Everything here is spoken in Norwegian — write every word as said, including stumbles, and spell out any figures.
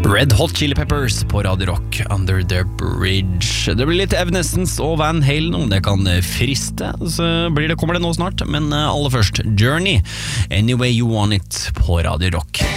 Red Hot Chili Peppers på Radio Rock, Under the Bridge. Det blir litt Evanescence og Van Halen, om det kan friste. Så blir det, kommer det nå snart, men aller først Journey, Any Way You Want It på Radio Rock.